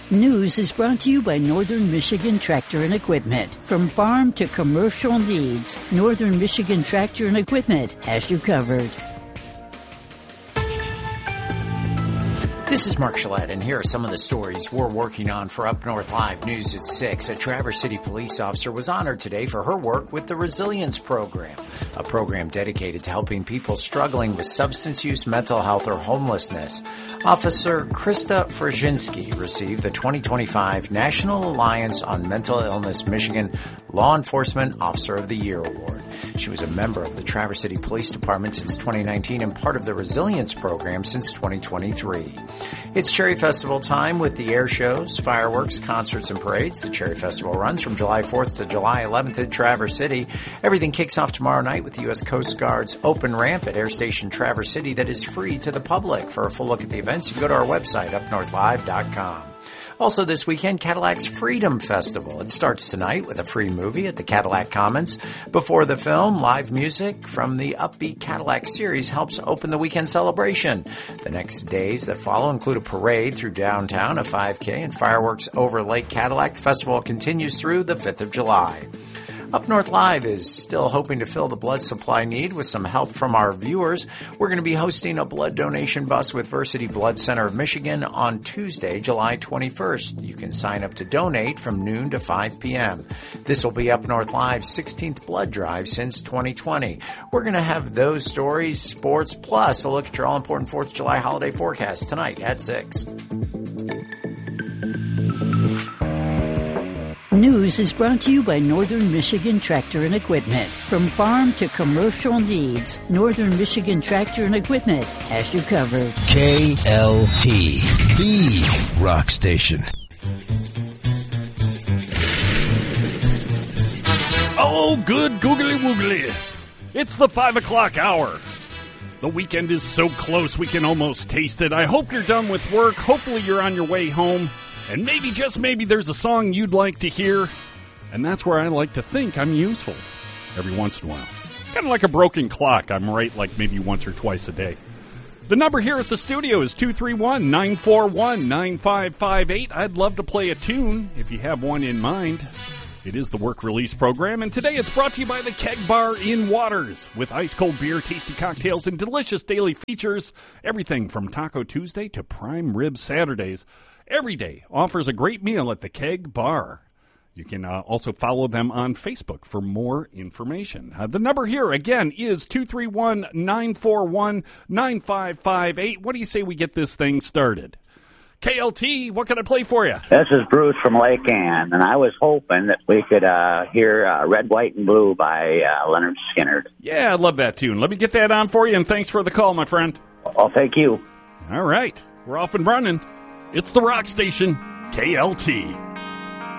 News is brought to you by Northern Michigan Tractor and Equipment. From farm to commercial needs, Northern Michigan Tractor and Equipment has you covered. This is Mark Gillette, and here are some of the stories we're working on for Up North Live News at 6. A Traverse City police officer was honored today for her work with the Resilience Program, a program dedicated to helping people struggling with substance use, mental health, or homelessness. Officer Krista Frzynsky received the 2025 National Alliance on Mental Illness Michigan Law Enforcement Officer of the Year Award. She was a member of the Traverse City Police Department since 2019 and part of the Resilience Program since 2023. It's Cherry Festival time with the air shows, fireworks, concerts, and parades. The Cherry Festival runs from July 4th to July 11th in Traverse City. Everything kicks off tomorrow night with the U.S. Coast Guard's open ramp at Air Station Traverse City that is free to the public. For a full look at the events, you can go to our website, upnorthlive.com. Also this weekend, Cadillac's Freedom Festival. It starts tonight with a free movie at the Cadillac Commons. Before the film, live music from the Upbeat Cadillac series helps open the weekend celebration. The next days that follow include a parade through downtown, a 5K, and fireworks over Lake Cadillac. The festival continues through the 5th of July. Up North Live is still hoping to fill the blood supply need with some help from our viewers. We're going to be hosting a blood donation bus with Versity Blood Center of Michigan on Tuesday, July 21st. You can sign up to donate from noon to 5 p.m. This will be Up North Live's 16th blood drive since 2020. We're going to have those stories, sports, plus a look at your all-important 4th of July holiday forecast tonight at 6. News is brought to you by Northern Michigan Tractor and Equipment. From farm to commercial needs, Northern Michigan Tractor and Equipment has you covered. KLT, the rock station. Oh, good googly woogly. It's the 5 o'clock hour. The weekend is so close we can almost taste it. I hope you're done with work. Hopefully you're on your way home. And maybe, just maybe, there's a song you'd like to hear. And that's where I like to think I'm useful every once in a while. Kind of like a broken clock. I'm right like maybe once or twice a day. The number here at the studio is 231-941-9558. I'd love to play a tune if you have one in mind. It is the work release program, and today it's brought to you by the Keg Bar in Waters. With ice-cold beer, tasty cocktails, and delicious daily features, everything from Taco Tuesday to prime rib Saturdays. Every day offers a great meal at the Keg Bar. You can also follow them on Facebook for more information. The number here, again, is 231-941-9558. What do you say we get this thing started? KLT, what can I play for you? This is Bruce from Lake Ann, and I was hoping that we could hear Red, White, and Blue by Leonard Skinner. Yeah, I love that tune. Let me get that on for you, and thanks for the call, my friend. Oh, thank you. All right, we're off and running. It's the rock station, KLT.